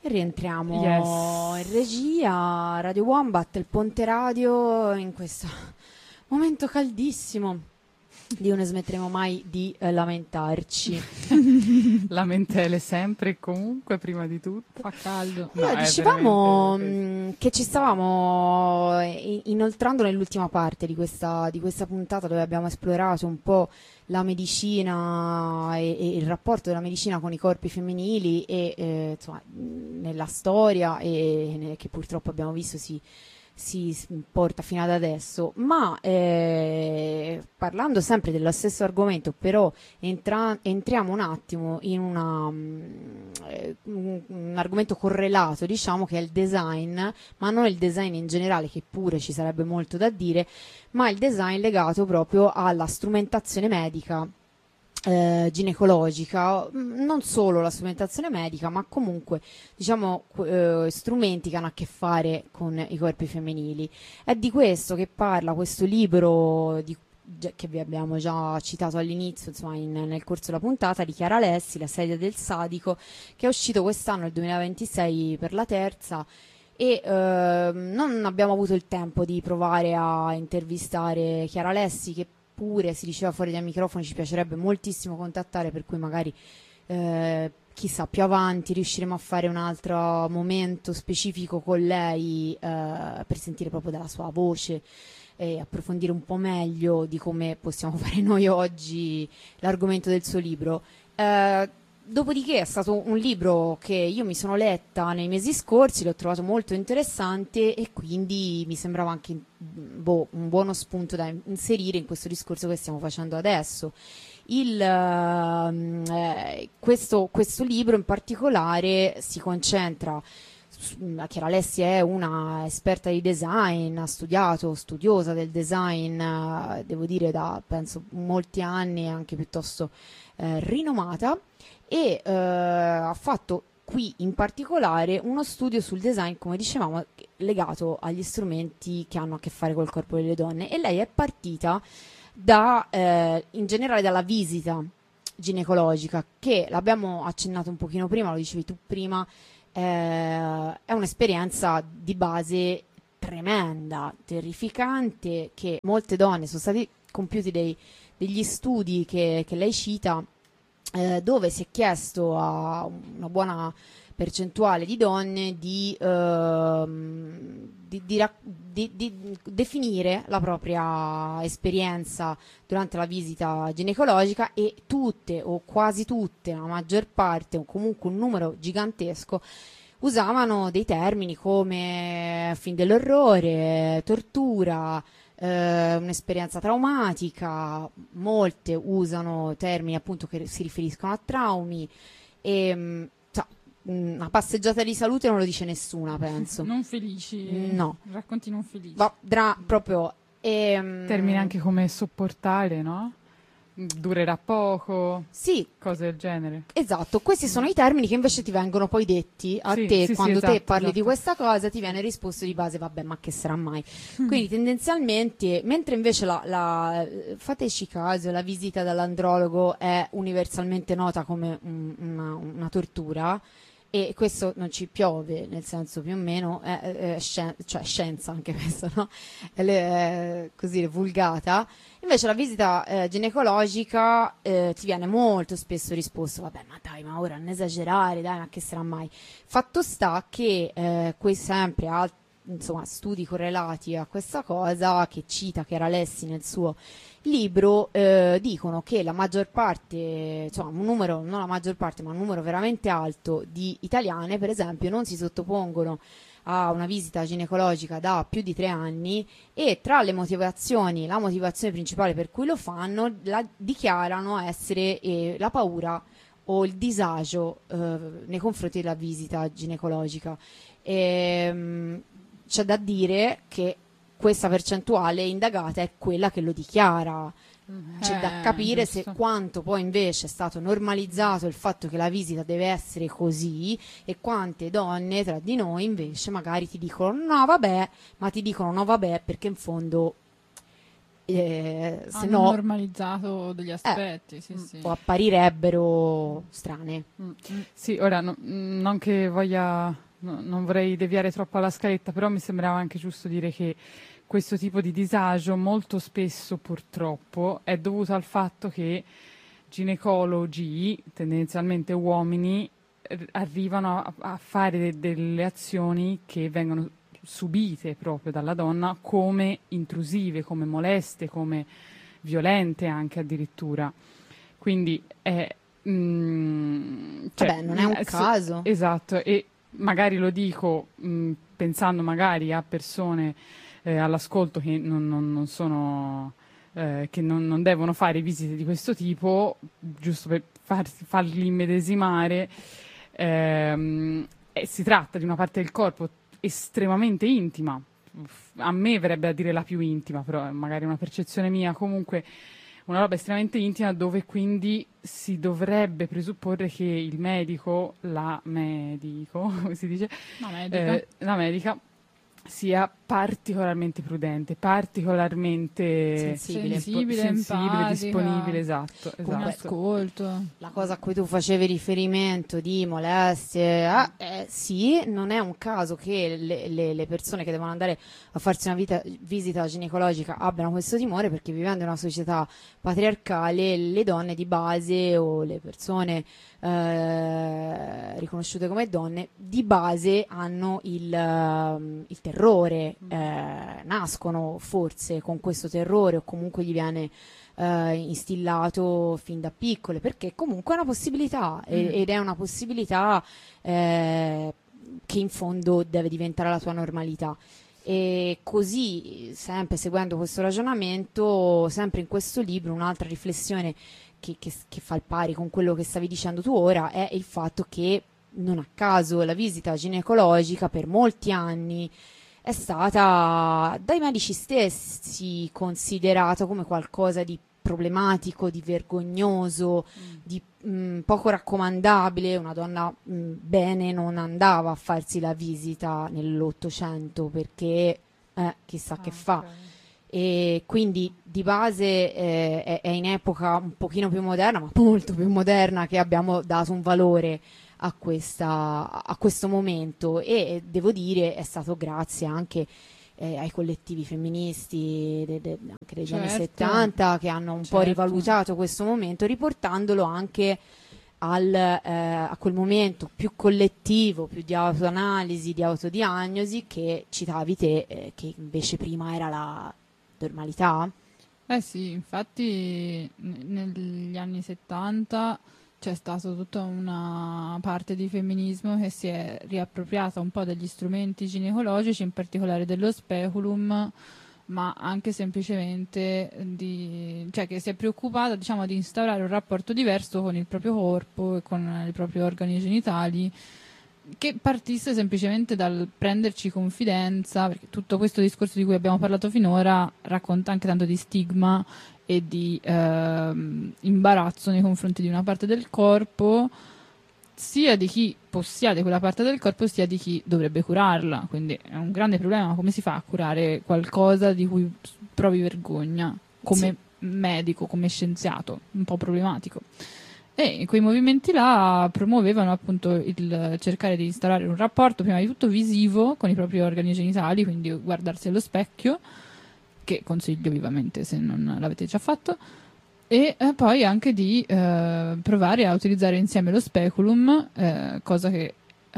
Rientriamo in regia, Radio Wombat, il Ponte Radio, in questo momento caldissimo di non smetteremo mai di lamentarci. Lamentele sempre e comunque, prima di tutto. Fa caldo. No, dicevamo che ci stavamo inoltrando nell'ultima parte di questa puntata, dove abbiamo esplorato un po' la medicina e il rapporto della medicina con i corpi femminili e insomma, nella storia e che purtroppo abbiamo visto si porta fino ad adesso, ma parlando sempre dello stesso argomento, però entriamo un attimo in un argomento correlato, diciamo, che è il design, ma non il design in generale, che pure ci sarebbe molto da dire, ma il design legato proprio alla strumentazione medica, ginecologica, non solo la strumentazione medica, ma comunque diciamo strumenti che hanno a che fare con i corpi femminili. È di questo che parla questo libro che vi abbiamo già citato all'inizio, insomma, nel corso della puntata, di Chiara Alessi, La sedia del sadico, che è uscito quest'anno, nel 2026, per la terza. E non abbiamo avuto il tempo di provare a intervistare Chiara Alessi, che pure si diceva fuori dai microfoni ci piacerebbe moltissimo contattare, per cui magari chissà, più avanti riusciremo a fare un altro momento specifico con lei per sentire proprio dalla sua voce e approfondire un po' meglio di come possiamo fare noi oggi l'argomento del suo libro. Dopodiché è stato un libro che io mi sono letta nei mesi scorsi, l'ho trovato molto interessante e quindi mi sembrava anche un buono spunto da inserire in questo discorso che stiamo facendo adesso. Questo libro in particolare si concentra. Chiara Alessi è una esperta di design, ha studiosa del design, devo dire da penso molti anni, anche piuttosto rinomata, e ha fatto qui in particolare uno studio sul design, come dicevamo, legato agli strumenti che hanno a che fare col corpo delle donne, e lei è partita in generale dalla visita ginecologica, che l'abbiamo accennato un pochino prima, lo dicevi tu prima, è un'esperienza di base tremenda, terrificante, che molte donne sono stati compiuti degli studi che lei cita, dove si è chiesto a una buona percentuale di donne di definire la propria esperienza durante la visita ginecologica, e tutte o quasi tutte, la maggior parte o comunque un numero gigantesco, usavano dei termini come film dell'orrore, tortura, un'esperienza traumatica. Molte usano termini appunto che si riferiscono a traumi, e una passeggiata di salute non lo dice nessuna, penso. Non felici. No. Racconti non felici. Proprio. Termini anche come sopportare, no? Durerà poco, sì, cose del genere. Esatto, questi sono i termini che invece ti vengono poi detti a te quando te parli di questa cosa, ti viene risposto di base, vabbè, ma che sarà mai? Quindi tendenzialmente, mentre invece fateci caso, la visita dall'andrologo è universalmente nota come una tortura, e questo non ci piove, nel senso, più o meno è scienza anche questo, no? È così vulgata. Invece la visita ginecologica ti viene molto spesso risposto, vabbè, ma dai, ma ora non esagerare, dai, ma che sarà mai? Fatto sta che sempre insomma, studi correlati a questa cosa, che cita Chiara Alessi nel suo libro, dicono che la maggior parte, insomma un numero, non la maggior parte, ma un numero veramente alto di italiane, per esempio, non si sottopongono a una visita ginecologica da più di 3 anni, e tra le motivazioni, la motivazione principale per cui lo fanno, la dichiarano essere la paura o il disagio nei confronti della visita ginecologica. C'è da dire che questa percentuale indagata è quella che lo dichiara. C'è da capire se quanto poi invece è stato normalizzato il fatto che la visita deve essere così, e quante donne tra di noi invece magari ti dicono no vabbè, ma ti dicono no vabbè perché in fondo se hanno no normalizzato degli aspetti, sì. o apparirebbero strane. Sì, ora non che voglia, non vorrei deviare troppo alla scaletta, però mi sembrava anche giusto dire che questo tipo di disagio molto spesso purtroppo è dovuto al fatto che ginecologi, tendenzialmente uomini, arrivano a fare delle azioni che vengono subite proprio dalla donna come intrusive, come moleste, come violente anche addirittura. Quindi è... Vabbè, non è un caso. Esatto, e magari lo dico pensando magari a persone all'ascolto che non sono... che non devono fare visite di questo tipo, giusto per farli immedesimare. Si tratta di una parte del corpo estremamente intima, a me verrebbe a dire la più intima, però è magari una percezione mia, comunque una roba estremamente intima, dove quindi si dovrebbe presupporre che il medico, come si dice? La medica sia particolarmente prudente, particolarmente sensibile, disponibile, esatto. Con ascolto. La cosa a cui tu facevi riferimento di molestie, sì, non è un caso che le persone che devono andare a farsi una visita ginecologica abbiano questo timore, perché vivendo in una società patriarcale le donne di base, o le persone riconosciute come donne, di base hanno il terrore, nascono forse con questo terrore, o comunque gli viene instillato fin da piccole, perché comunque è una possibilità ed è una possibilità che in fondo deve diventare la tua normalità. E così, sempre seguendo questo ragionamento, sempre in questo libro, un'altra riflessione che fa il pari con quello che stavi dicendo tu ora è il fatto che non a caso la visita ginecologica per molti anni è stata dai medici stessi considerata come qualcosa di problematico, di vergognoso, di poco raccomandabile. Una donna bene non andava a farsi la visita nell'Ottocento, perché chissà che fa. Okay. E quindi di base è in epoca un pochino più moderna, ma molto più moderna, che abbiamo dato un valore a questo momento, e devo dire è stato grazie anche ai collettivi femministi anche degli anni 70, che hanno un po' rivalutato questo momento, riportandolo anche a quel momento più collettivo, più di autoanalisi, di autodiagnosi, che citavi te, che invece prima era la normalità. Sì, infatti negli anni 70 c'è stata tutta una parte di femminismo che si è riappropriata un po' degli strumenti ginecologici, in particolare dello speculum, ma anche semplicemente che si è preoccupata, diciamo, di instaurare un rapporto diverso con il proprio corpo e con i propri organi genitali, che partisse semplicemente dal prenderci confidenza, perché tutto questo discorso di cui abbiamo parlato finora racconta anche tanto di stigma e di imbarazzo nei confronti di una parte del corpo, sia di chi possiede quella parte del corpo, sia di chi dovrebbe curarla. Quindi è un grande problema: come si fa a curare qualcosa di cui provi vergogna come medico, come scienziato? Un po' problematico. E quei movimenti là promuovevano appunto il cercare di instaurare un rapporto prima di tutto visivo con i propri organi genitali, quindi guardarsi allo specchio, che consiglio vivamente se non l'avete già fatto, e poi anche di provare a utilizzare insieme lo speculum, cosa che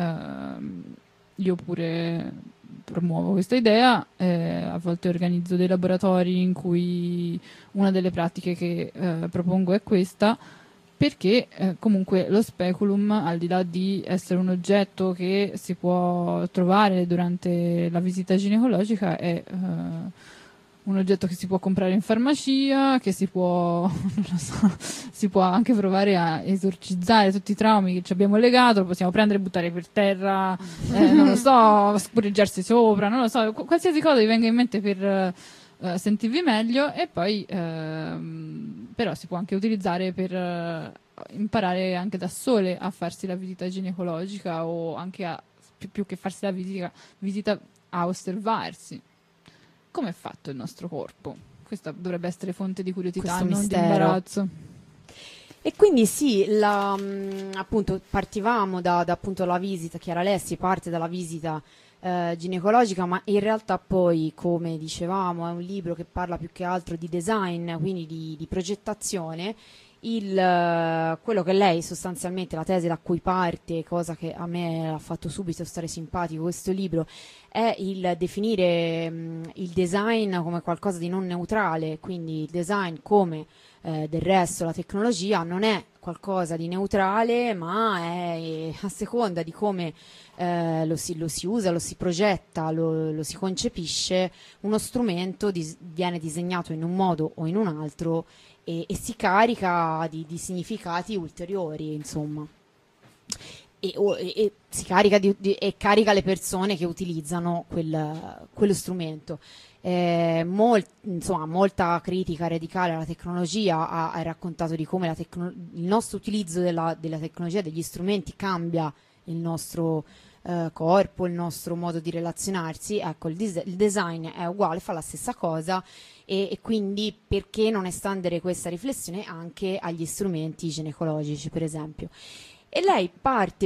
io pure promuovo questa idea. A volte organizzo dei laboratori in cui una delle pratiche che propongo è questa, perché comunque lo speculum, al di là di essere un oggetto che si può trovare durante la visita ginecologica, è un oggetto che si può comprare in farmacia, che si può si può anche provare a esorcizzare tutti i traumi che ci abbiamo legato, lo possiamo prendere e buttare per terra, non lo so, spureggiarsi sopra, non lo so, qualsiasi cosa vi venga in mente per sentirvi meglio. E poi però si può anche utilizzare per imparare anche da sole a farsi la visita ginecologica, o anche più che farsi la visita a osservarsi come è fatto il nostro corpo, questa dovrebbe essere fonte di curiosità, questo non mistero. di imbarazzo. E quindi sì, appunto partivamo da appunto la visita, Chiara Alessi parte dalla visita ginecologica, ma in realtà poi, come dicevamo, è un libro che parla più che altro di design, quindi di progettazione. Quello che lei sostanzialmente, la tesi da cui parte, cosa che a me ha fatto subito stare simpatico questo libro, è il definire il design come qualcosa di non neutrale, quindi il design come del resto la tecnologia non è qualcosa di neutrale, ma è a seconda di come lo si usa, lo si progetta, lo si concepisce, uno strumento viene disegnato in un modo o in un altro e si carica di significati ulteriori, insomma. E si carica e carica le persone che utilizzano quello strumento. Insomma, molta critica radicale alla tecnologia ha raccontato di come il nostro utilizzo della tecnologia, degli strumenti, cambia il nostro corpo, il nostro modo di relazionarsi. Ecco, il design è uguale, fa la stessa cosa, e quindi perché non estendere questa riflessione anche agli strumenti ginecologici, per esempio. E lei parte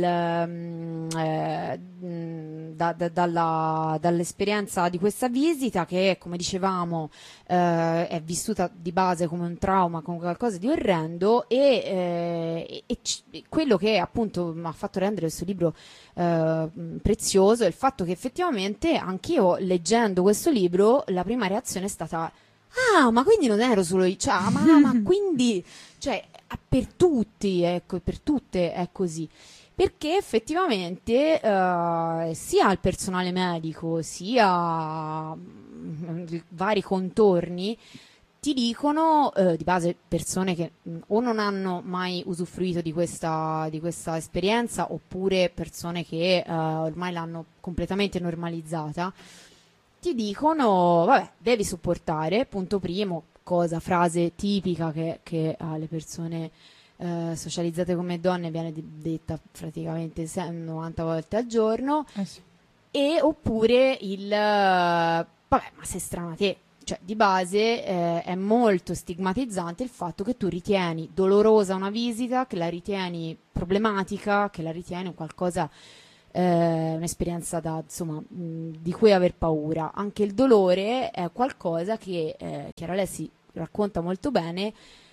dall'esperienza di questa visita che, come dicevamo, è vissuta di base come un trauma, come qualcosa di orrendo, e quello che appunto mi ha fatto rendere questo libro prezioso è il fatto che effettivamente anch'io, leggendo questo libro, la prima reazione è stata: ah, ma quindi non ero solo io, cioè, ma quindi, cioè, per tutti, ecco, per tutte è così, perché effettivamente sia il personale medico sia vari contorni ti dicono di base, persone che o non hanno mai usufruito di questa esperienza, oppure persone che ormai l'hanno completamente normalizzata, ti dicono: vabbè, devi sopportare, punto primo, frase tipica che alle persone socializzate come donne viene detta praticamente 90 volte al giorno, sì. E oppure vabbè, ma sei strana te. Cioè, di base è molto stigmatizzante il fatto che tu ritieni dolorosa una visita, che la ritieni problematica, che la ritieni qualcosa, un'esperienza insomma, di cui aver paura. Anche il dolore è qualcosa che Chiara Alessi racconta molto bene.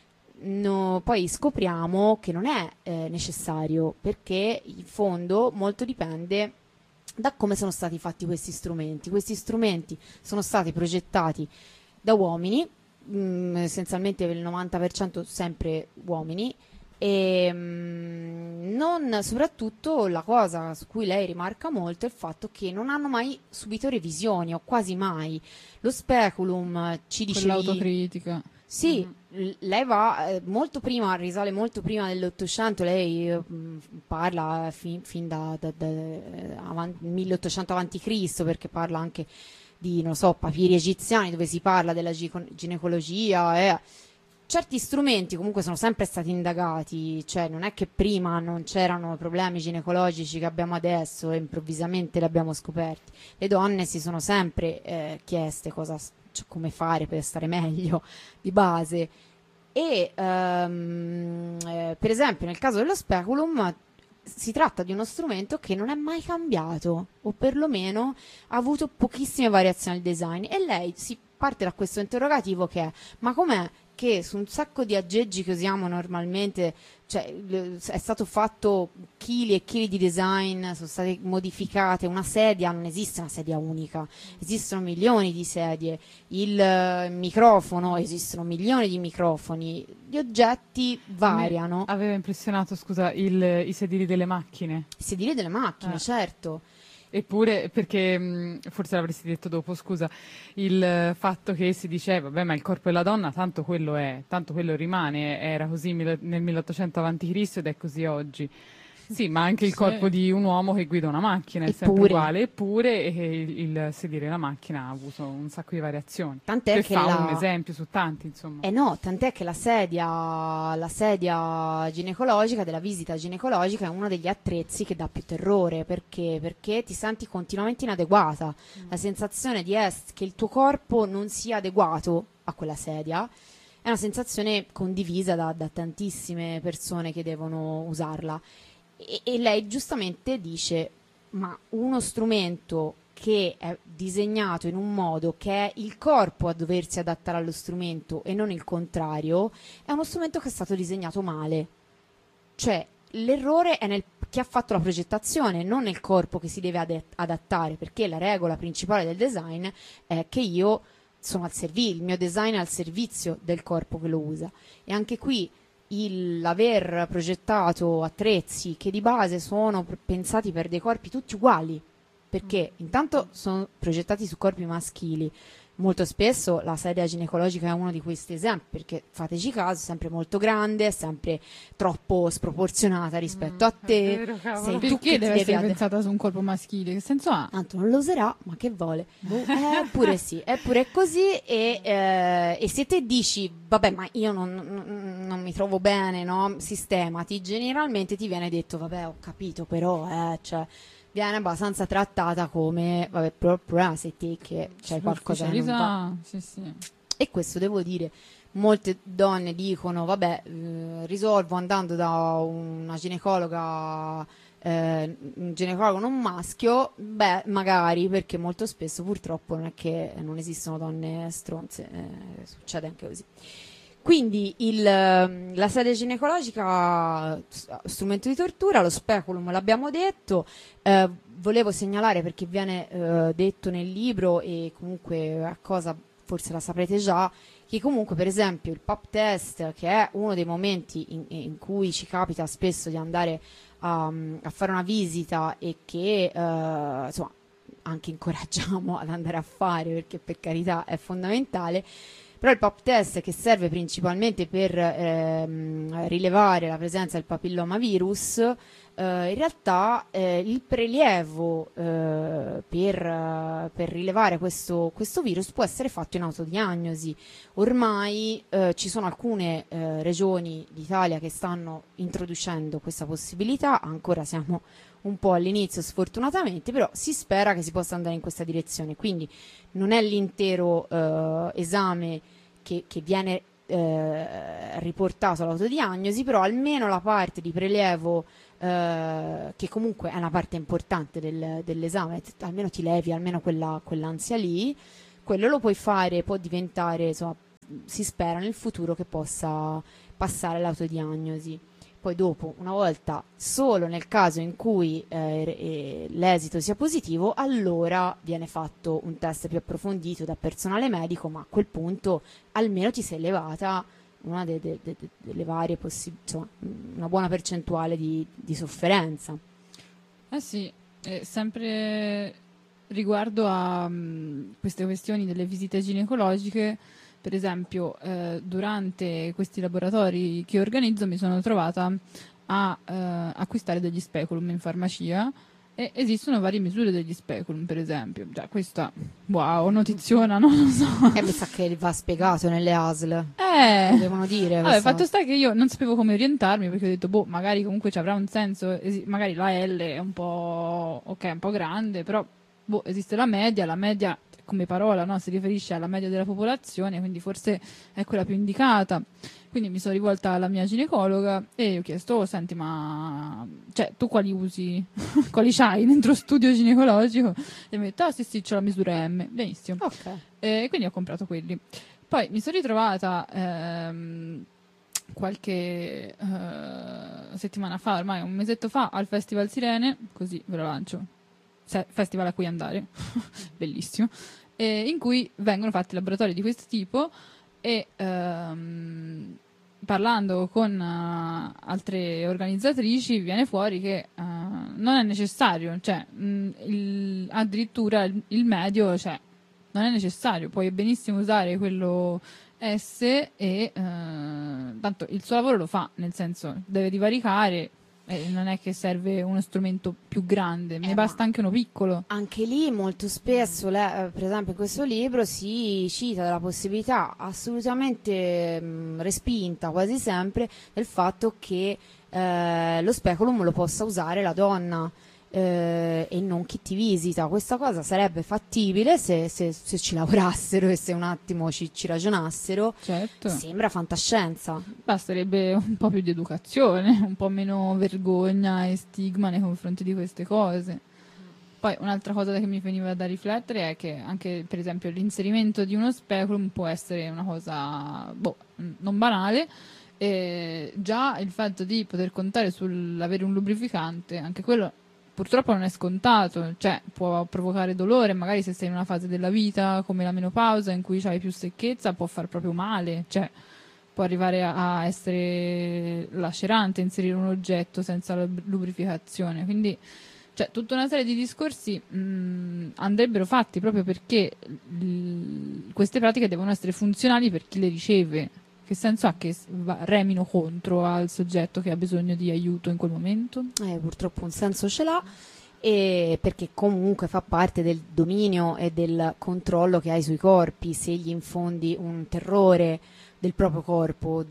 Poi scopriamo che non è necessario, perché in fondo molto dipende da come sono stati fatti questi strumenti. Questi strumenti sono stati progettati da uomini, essenzialmente per il 90% sempre uomini, e soprattutto la cosa su cui lei rimarca molto è il fatto che non hanno mai subito revisioni, o quasi mai. Lo speculum ci dice quell'autocritica. sì, lei va molto prima, risale molto prima dell'Ottocento. Lei parla fin da 1800 a.C., perché parla anche di, non so, papiri egiziani dove si parla della ginecologia. Certi strumenti comunque sono sempre stati indagati, cioè non è che prima non c'erano problemi ginecologici che abbiamo adesso e improvvisamente li abbiamo scoperti. Le donne si sono sempre chieste come fare per stare meglio di base, e per esempio nel caso dello speculum si tratta di uno strumento che non è mai cambiato, o perlomeno ha avuto pochissime variazioni al design, e lei si parte da questo interrogativo che è: ma com'è che su un sacco di aggeggi che usiamo normalmente, cioè, è stato fatto chili e chili di design, sono state modificate, una sedia, non esiste una sedia unica, esistono milioni di sedie, il microfono, esistono milioni di microfoni, gli oggetti variano. Aveva impressionato, scusa, i sedili delle macchine. I sedili delle macchine, certo. Eppure, perché forse l'avresti detto dopo, scusa, il fatto che si diceva, vabbè, ma il corpo della donna tanto quello è, tanto quello rimane, era così nel 1800 a.C. ed è così oggi. Sì, ma anche il corpo di un uomo che guida una macchina è sempre uguale, eppure il sedile della macchina ha avuto un sacco di variazioni. Tant'è per che fare un esempio su tanti, insomma. No, tant'è che la sedia ginecologica, della visita ginecologica, è uno degli attrezzi che dà più terrore, perché ti senti continuamente inadeguata. La sensazione che il tuo corpo non sia adeguato a quella sedia. È una sensazione condivisa da tantissime persone che devono usarla. E lei giustamente dice: ma uno strumento che è disegnato in un modo che è il corpo a doversi adattare allo strumento e non il contrario, è uno strumento che è stato disegnato male. Cioè, l'errore è nel chi ha fatto la progettazione, non nel corpo che si deve adattare, perché la regola principale del design è che io sono il mio design è al servizio del corpo che lo usa. E anche qui l'aver progettato attrezzi che di base sono pensati per dei corpi tutti uguali, perché intanto sono progettati su corpi maschili. Molto spesso la sedia ginecologica è uno di questi esempi, perché fateci caso, è sempre molto grande, è sempre troppo sproporzionata rispetto a te. Vero, sei tu che deve essere pensata su un corpo maschile, che senso ha? Tanto non lo userà, ma che vuole. Eppure sì, eppure è così. E se te dici, vabbè, ma io non mi trovo bene, no? Sistemati, generalmente ti viene detto, vabbè, ho capito, però, cioè, viene abbastanza trattata come, vabbè, però il problema sei te che c'è qualcosa che non va. Sì. E questo devo dire, molte donne dicono, vabbè, risolvo andando da una ginecologa, un ginecologo non maschio. Beh, magari, perché molto spesso purtroppo non è che non esistono donne stronze, succede anche così. Quindi la sedia ginecologica, strumento di tortura, lo speculum l'abbiamo detto. Volevo segnalare, perché viene detto nel libro, e comunque a cosa forse la saprete già, che comunque per esempio il pap test, che è uno dei momenti in cui ci capita spesso di andare a fare una visita, e che insomma anche incoraggiamo ad andare a fare, perché per carità è fondamentale. Però il pap test, che serve principalmente per rilevare la presenza del papillomavirus, in realtà il prelievo per rilevare questo virus può essere fatto in autodiagnosi. Ormai ci sono alcune regioni d'Italia che stanno introducendo questa possibilità, ancora siamo un po' all'inizio sfortunatamente, però si spera che si possa andare in questa direzione. Quindi non è l'intero esame che viene riportato all'autodiagnosi, però almeno la parte di prelievo, che comunque è una parte importante dell'esame, almeno ti levi almeno quell'ansia lì, quello lo puoi fare, può diventare, insomma, si spera nel futuro che possa passare all'autodiagnosi. Poi dopo, una volta, solo nel caso in cui l'esito sia positivo, allora viene fatto un test più approfondito da personale medico, ma a quel punto almeno ti sei levata una delle varie insomma, una buona percentuale di sofferenza. Sì, sempre riguardo a queste questioni delle visite ginecologiche. Per esempio, durante questi laboratori che organizzo mi sono trovata a acquistare degli speculum in farmacia, e esistono varie misure degli speculum, per esempio. Già, questa, wow, notiziona, non lo so. Mi sa che va spiegato nelle ASL. Lo devono dire. Vabbè, fatto sta che io non sapevo come orientarmi, perché ho detto, magari comunque ci avrà un senso, magari la L è un po', ok, un po' grande, però, esiste la media come parola, no? Si riferisce alla media della popolazione, quindi forse è quella più indicata. Quindi mi sono rivolta alla mia ginecologa e ho chiesto, senti, ma cioè, tu quali usi? Quali c'hai dentro studio ginecologico? E mi ha detto, sì, c'ho la misura M. Benissimo. Ok. E quindi ho comprato quelli. Poi mi sono ritrovata qualche settimana fa, ormai un mesetto fa, al Festival Sirene, così ve lo lancio, festival a cui andare, bellissimo, in cui vengono fatti laboratori di questo tipo, e parlando con altre organizzatrici viene fuori che non è necessario, cioè addirittura il medio, cioè non è necessario, puoi benissimo usare quello S e tanto il suo lavoro lo fa, nel senso deve divaricare. Non è che serve uno strumento più grande, ne basta anche uno piccolo. Anche lì molto spesso, per esempio in questo libro, si cita della possibilità assolutamente respinta quasi sempre del fatto che lo speculum lo possa usare la donna. e non chi ti visita. Questa cosa sarebbe fattibile se ci lavorassero e se un attimo ci ragionassero. Certo. Sembra fantascienza. Basterebbe un po' più di educazione, un po' meno vergogna e stigma nei confronti di queste cose. Poi un'altra cosa che mi veniva da riflettere è che anche per esempio l'inserimento di uno speculum può essere una cosa non banale. Già il fatto di poter contare sull'avere un lubrificante, anche quello purtroppo non è scontato, cioè può provocare dolore, magari se sei in una fase della vita come la menopausa in cui hai più secchezza può far proprio male, cioè può arrivare a essere lacerante inserire un oggetto senza la lubrificazione, quindi cioè tutta una serie di discorsi andrebbero fatti proprio perché queste pratiche devono essere funzionali per chi le riceve. Che senso ha che remino contro al soggetto che ha bisogno di aiuto in quel momento? Purtroppo un senso ce l'ha, perché comunque fa parte del dominio e del controllo che hai sui corpi. Se gli infondi un terrore del proprio corpo,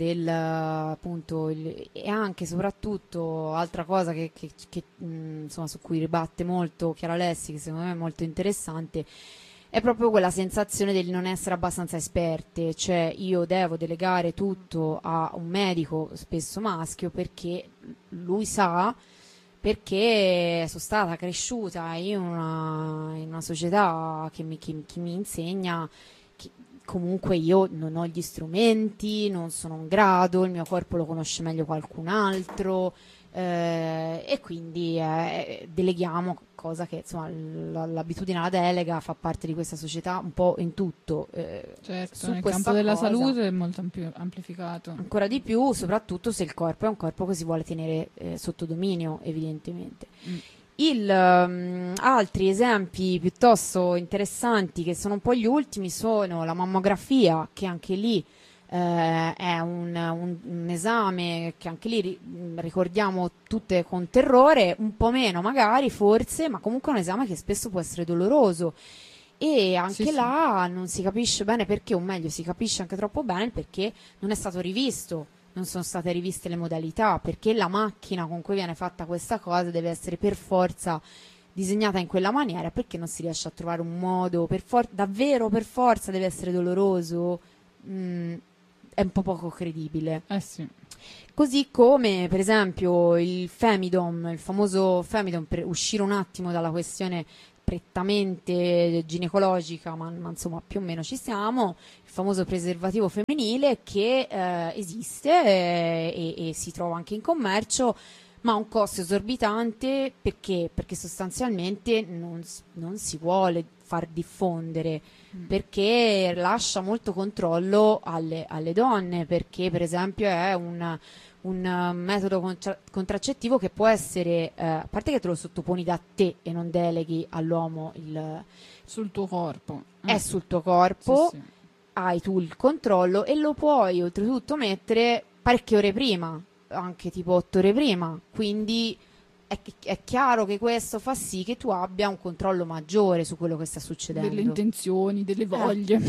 e anche soprattutto altra cosa che insomma, su cui ribatte molto Chiara Lessi, che secondo me è molto interessante, è proprio quella sensazione del non essere abbastanza esperte, cioè io devo delegare tutto a un medico, spesso maschio, perché lui sa, perché sono stata cresciuta in una società che mi insegna che comunque io non ho gli strumenti, non sono in grado, il mio corpo lo conosce meglio qualcun altro, e quindi deleghiamo, cosa che insomma l'abitudine alla delega fa parte di questa società un po' in tutto. Certo, nel campo della salute è molto amplificato. Ancora di più, soprattutto se il corpo è un corpo che si vuole tenere sotto dominio, evidentemente. Altri esempi piuttosto interessanti, che sono un po' gli ultimi, sono la mammografia, che anche lì è un esame che anche lì ricordiamo tutte con terrore, un po' meno magari forse, ma comunque è un esame che spesso può essere doloroso, e anche là non si capisce bene perché, o meglio si capisce anche troppo bene perché non è stato rivisto, non sono state riviste le modalità, perché la macchina con cui viene fatta questa cosa deve essere per forza disegnata in quella maniera, perché non si riesce a trovare un modo davvero per forza deve essere doloroso. È un po' poco credibile. Sì. Così come per esempio il Femidom, il famoso Femidom, per uscire un attimo dalla questione prettamente ginecologica, ma insomma più o meno ci siamo, il famoso preservativo femminile che esiste e si trova anche in commercio, ma ha un costo esorbitante perché sostanzialmente non si vuole far diffondere, perché lascia molto controllo alle donne, perché per esempio è un metodo contraccettivo che può essere, a parte che te lo sottoponi da te e non deleghi all'uomo sul tuo corpo, è sul tuo corpo, sì. Hai tu il controllo e lo puoi oltretutto mettere parecchie ore prima, anche tipo 8 ore prima, quindi è chiaro che questo fa sì che tu abbia un controllo maggiore su quello che sta succedendo, delle intenzioni, delle voglie.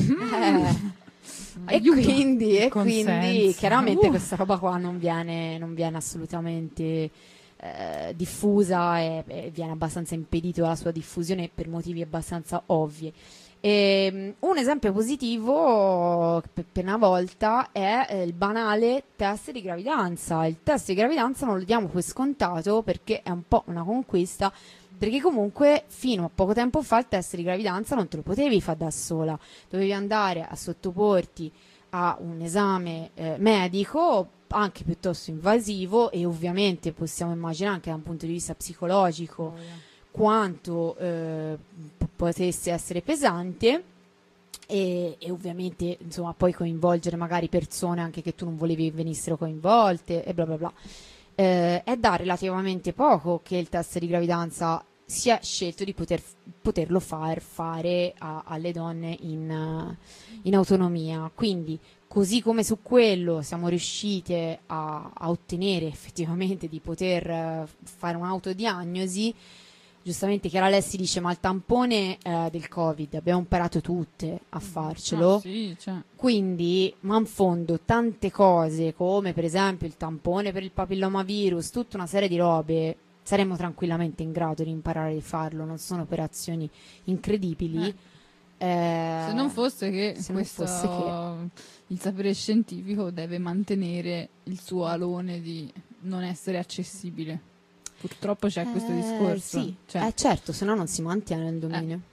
E quindi chiaramente questa roba qua non viene assolutamente diffusa e viene abbastanza impedito la sua diffusione per motivi abbastanza ovvi. Un esempio positivo per una volta è il banale test di gravidanza. Il test di gravidanza non lo diamo per scontato perché è un po' una conquista, perché comunque fino a poco tempo fa il test di gravidanza non te lo potevi fare da sola, dovevi andare a sottoporti a un esame medico anche piuttosto invasivo, e ovviamente possiamo immaginare anche da un punto di vista psicologico quanto potesse essere pesante, e ovviamente insomma poi coinvolgere magari persone anche che tu non volevi venissero coinvolte e bla bla bla. È da relativamente poco che il test di gravidanza si è scelto di poterlo fare alle donne in autonomia, quindi così come su quello siamo riuscite a ottenere effettivamente di poter fare un'autodiagnosi. Giustamente Chiara Lessi dice: ma il tampone del Covid abbiamo imparato tutte a farcelo, sì, cioè. Quindi manfondo tante cose come per esempio il tampone per il papillomavirus, tutta una serie di robe saremmo tranquillamente in grado di imparare a farlo, non sono operazioni incredibili. Se non fosse che il sapere scientifico deve mantenere il suo alone di non essere accessibile. Purtroppo c'è questo discorso. Sì, certo, se no non si mantiene il dominio.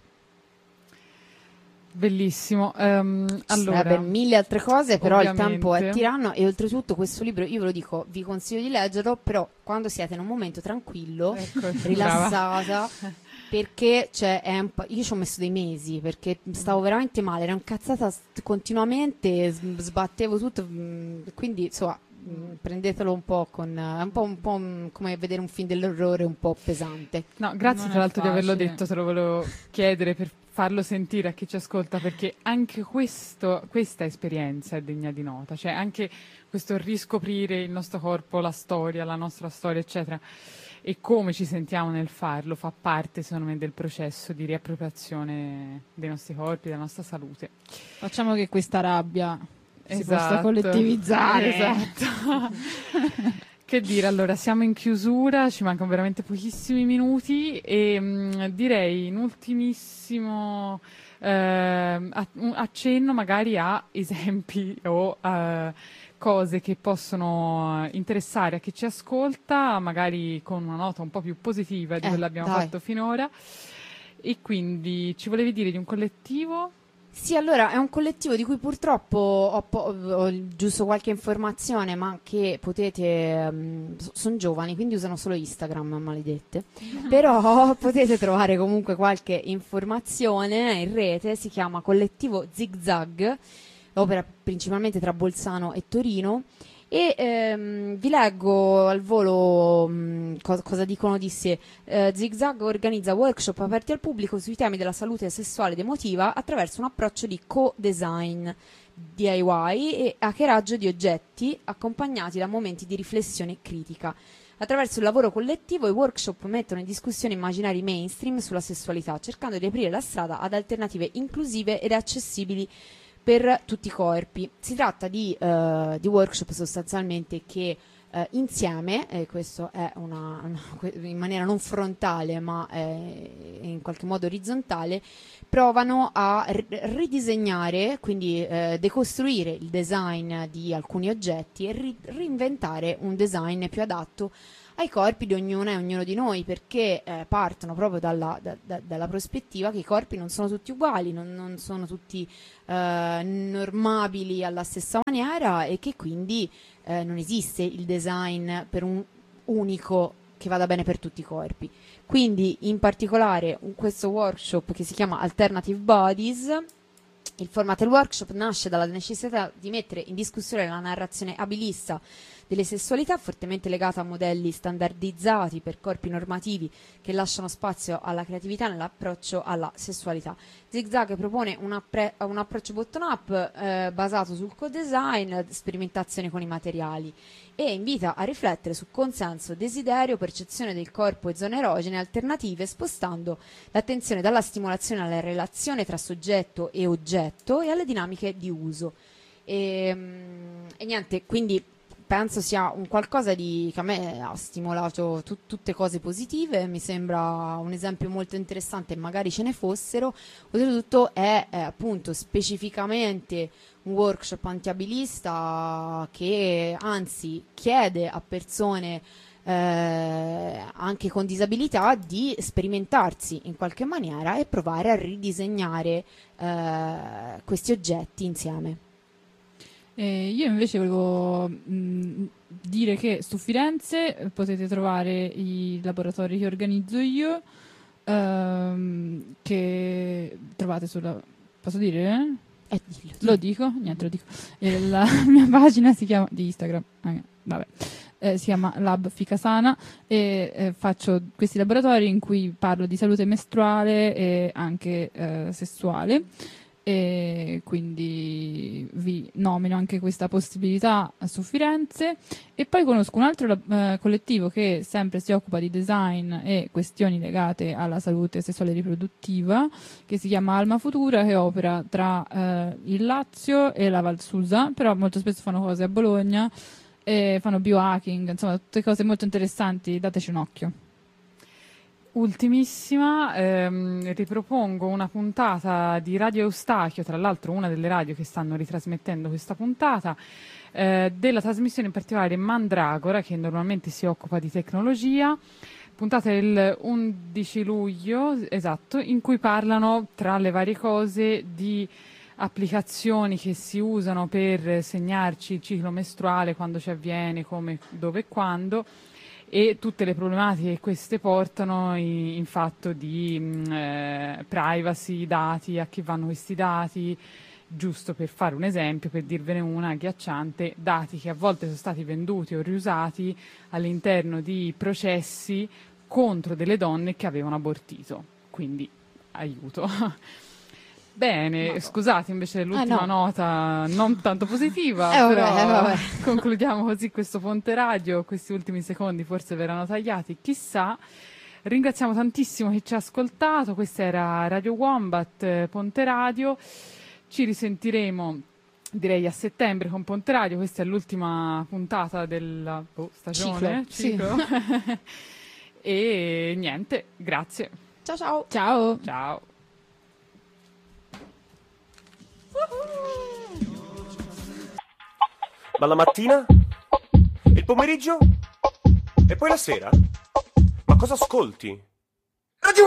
Bellissimo. Allora, mille altre cose, però ovviamente il tempo è tiranno, e oltretutto questo libro, io ve lo dico, vi consiglio di leggerlo, però quando siete in un momento tranquillo, rilassata, perché io ci ho messo dei mesi, perché stavo veramente male, ero incazzata continuamente, sbattevo tutto, quindi insomma prendetelo un po' con un po' come vedere un film dell'orrore un po' pesante. No, grazie tra l'altro di averlo detto, te lo volevo chiedere per farlo sentire a chi ci ascolta, perché anche questa esperienza è degna di nota, cioè anche questo riscoprire il nostro corpo, la storia, la nostra storia, eccetera, e come ci sentiamo nel farlo fa parte, secondo me, del processo di riappropriazione dei nostri corpi, della nostra salute. Facciamo che questa rabbia si possa collettivizzare. Esatto. Che dire, allora siamo in chiusura, ci mancano veramente pochissimi minuti e direi un ultimissimo accenno magari a esempi o cose che possono interessare a chi ci ascolta, magari con una nota un po' più positiva di quella che abbiamo fatto finora. E quindi ci volevi dire di un collettivo? Sì, allora è un collettivo di cui purtroppo ho giusto qualche informazione, ma che potete, sono giovani, quindi usano solo Instagram, maledette, però potete trovare comunque qualche informazione in rete. Si chiama Collettivo Zigzag, opera principalmente tra Bolzano e Torino, e vi leggo al volo cosa dicono di sé. Zigzag organizza workshop aperti al pubblico sui temi della salute sessuale ed emotiva attraverso un approccio di co-design, DIY e hackeraggio di oggetti accompagnati da momenti di riflessione critica. Attraverso il lavoro collettivo i workshop mettono in discussione immaginari mainstream sulla sessualità, cercando di aprire la strada ad alternative inclusive ed accessibili per tutti i corpi. Si tratta di workshop sostanzialmente che insieme, questo è in maniera non frontale ma in qualche modo orizzontale, provano a ridisegnare, quindi decostruire il design di alcuni oggetti e reinventare un design più adatto ai corpi di ognuna e ognuno di noi, perché partono proprio dalla prospettiva che i corpi non sono tutti uguali, non sono tutti normabili alla stessa maniera, e che quindi non esiste il design per un unico che vada bene per tutti i corpi. Quindi in particolare questo workshop, che si chiama Alternative Bodies, il format del workshop nasce dalla necessità di mettere in discussione la narrazione abilista delle sessualità, fortemente legata a modelli standardizzati per corpi normativi che lasciano spazio alla creatività nell'approccio alla sessualità. Zigzag propone un approccio bottom-up basato sul co-design, sperimentazione con i materiali, e invita a riflettere su consenso, desiderio, percezione del corpo e zone erogene alternative, spostando l'attenzione dalla stimolazione alla relazione tra soggetto e oggetto e alle dinamiche di uso. E niente, quindi penso sia un qualcosa che a me ha stimolato tutte cose positive. Mi sembra un esempio molto interessante, e magari ce ne fossero. Oltretutto è appunto specificamente un workshop antiabilista che anzi chiede a persone anche con disabilità di sperimentarsi in qualche maniera e provare a ridisegnare questi oggetti insieme. Io invece volevo dire che su Firenze potete trovare i laboratori che organizzo io, che trovate sulla... Posso dire? Dillo. Lo dico? Niente, lo dico. La mia pagina si chiama... di Instagram. Si chiama Lab Ficasana, e faccio questi laboratori in cui parlo di salute mestruale e anche sessuale. E quindi vi nomino anche questa possibilità su Firenze. E poi conosco un altro collettivo che sempre si occupa di design e questioni legate alla salute sessuale e riproduttiva, che si chiama Alma Futura, che opera tra il Lazio e la Val Susa, però molto spesso fanno cose a Bologna e fanno biohacking, insomma tutte cose molto interessanti, dateci un occhio. Ultimissima, ripropongo una puntata di Radio Eustachio, tra l'altro una delle radio che stanno ritrasmettendo questa puntata, della trasmissione in particolare Mandragora, che normalmente si occupa di tecnologia, puntata del 11 luglio, esatto, in cui parlano, tra le varie cose, di applicazioni che si usano per segnarci il ciclo mestruale, quando ci avviene, come, dove e quando, e tutte le problematiche che queste portano in fatto di privacy, dati, a chi vanno questi dati. Giusto per fare un esempio, per dirvene una agghiacciante, dati che a volte sono stati venduti o riusati all'interno di processi contro delle donne che avevano abortito. Quindi, aiuto. Bene, scusate invece l'ultima nota non tanto positiva, però concludiamo così questo Ponte Radio, questi ultimi secondi forse verranno tagliati, chissà. Ringraziamo tantissimo chi ci ha ascoltato, questa era Radio Wombat, Ponte Radio. Ci risentiremo, direi, a settembre con Ponte Radio. Questa è l'ultima puntata della stagione. Ciclo. E niente, grazie. Ciao ciao. Ciao. Ciao. Ma la mattina? Il pomeriggio? E poi la sera? Ma cosa ascolti?